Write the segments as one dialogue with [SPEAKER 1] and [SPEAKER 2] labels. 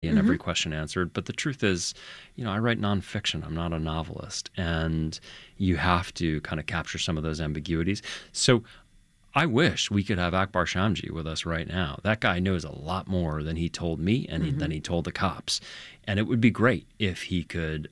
[SPEAKER 1] and every question answered. But the truth is, I write nonfiction. I'm not a novelist. And you have to kind of capture some of those ambiguities. So I wish we could have Akbar Shamji with us right now. That guy knows a lot more than he told me and than he told the cops. And it would be great if he could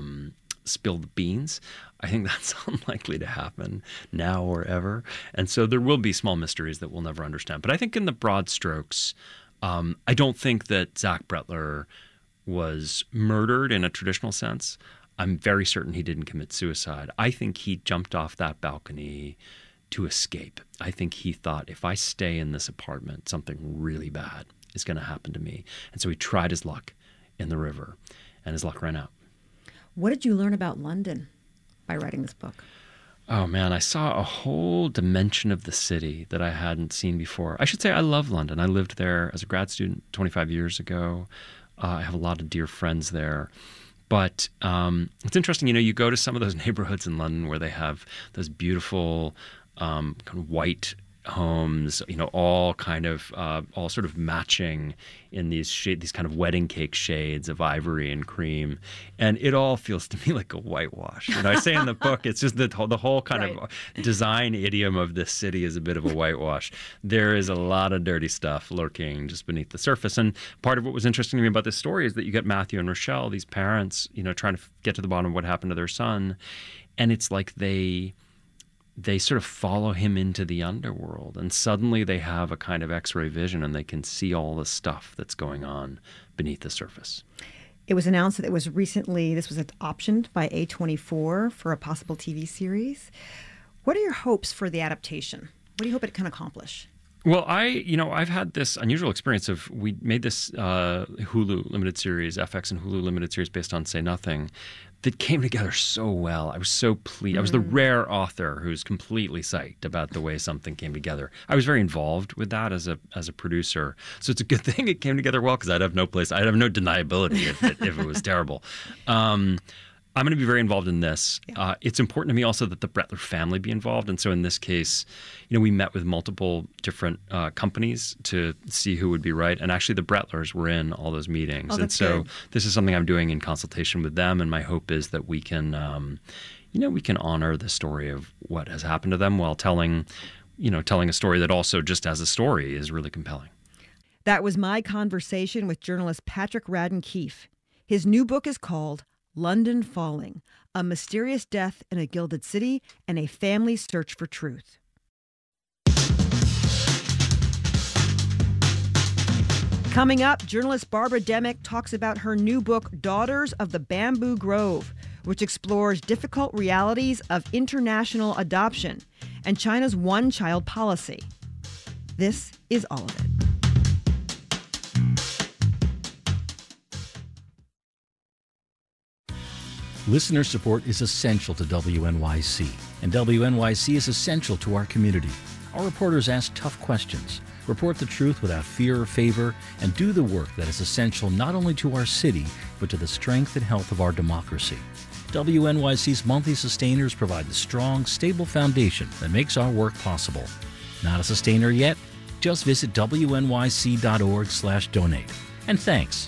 [SPEAKER 1] spill the beans. I think that's unlikely to happen now or ever. And so there will be small mysteries that we'll never understand. But I think in the broad strokes, I don't think that Zach Bretler was murdered in a traditional sense. I'm very certain he didn't commit suicide. I think he jumped off that balcony to escape. I think he thought, if I stay in this apartment, something really bad is going to happen to me. And so he tried his luck in the river, and his luck ran out.
[SPEAKER 2] What did you learn about London by writing this book?
[SPEAKER 1] Oh, man, I saw a whole dimension of the city that I hadn't seen before. I should say I love London. I lived there as a grad student 25 years ago. I have a lot of dear friends there. But it's interesting, you go to some of those neighborhoods in London where they have those beautiful kind of white homes, all kind of all sort of matching in these kind of wedding cake shades of ivory and cream, and it all feels to me like a whitewash. I say in the book, it's just the whole kind of design idiom of this city is a bit of a whitewash. There is a lot of dirty stuff lurking just beneath the surface, and part of what was interesting to me about this story is that you get Matthew and Rochelle, these parents, trying to get to the bottom of what happened to their son, and it's like they sort of follow him into the underworld, and suddenly they have a kind of X-ray vision and they can see all the stuff that's going on beneath the surface.
[SPEAKER 2] It was announced that this was optioned by A24 for a possible TV series. What are your hopes for the adaptation? What do you hope it can accomplish?
[SPEAKER 1] Well, I've had this unusual experience we made this Hulu limited series, FX and Hulu limited series based on Say Nothing, that came together so well. I was so pleased. I was the rare author who's completely psyched about the way something came together. I was very involved with that as a producer. So it's a good thing it came together well, because I'd have no deniability if it was terrible. I'm going to be very involved in this. Yeah. It's important to me also that the Bretler family be involved. And so in this case, we met with multiple different companies to see who would be right. And actually the Bretlers were in all those meetings.
[SPEAKER 2] Oh,
[SPEAKER 1] and so
[SPEAKER 2] good.
[SPEAKER 1] This is something I'm doing in consultation with them. And my hope is that we can, we can honor the story of what has happened to them while telling a story that also just as a story is really compelling.
[SPEAKER 2] That was my conversation with journalist Patrick Radden Keefe. His new book is called London Falling, a mysterious death in a gilded city and a family's search for truth. Coming up, journalist Barbara Demick talks about her new book, Daughters of the Bamboo Grove, which explores difficult realities of international adoption and China's one-child policy. This is all of it.
[SPEAKER 3] Listener support is essential to WNYC, and WNYC is essential to our community. Our reporters ask tough questions, report the truth without fear or favor, and do the work that is essential not only to our city, but to the strength and health of our democracy. WNYC's monthly sustainers provide the strong, stable foundation that makes our work possible. Not a sustainer yet? Just visit wnyc.org/donate. And thanks.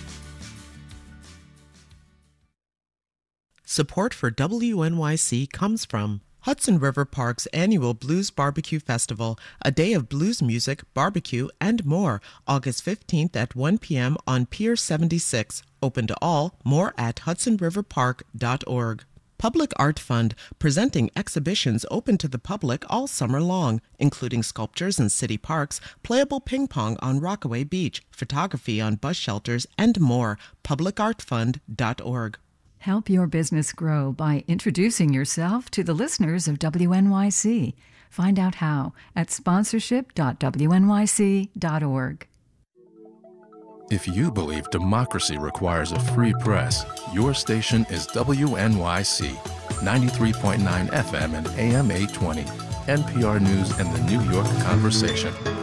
[SPEAKER 4] Support for WNYC comes from Hudson River Park's annual Blues Barbecue Festival, a day of blues music, barbecue, and more, August 15th at 1 p.m. on Pier 76. Open to all. More at hudsonriverpark.org. Public Art Fund, presenting exhibitions open to the public all summer long, including sculptures in city parks, playable ping pong on Rockaway Beach, photography on bus shelters, and more. Publicartfund.org.
[SPEAKER 5] Help your business grow by introducing yourself to the listeners of WNYC. Find out how at sponsorship.wnyc.org.
[SPEAKER 6] If you believe democracy requires a free press, your station is WNYC, 93.9 FM and AM 820, NPR News and the New York Conversation.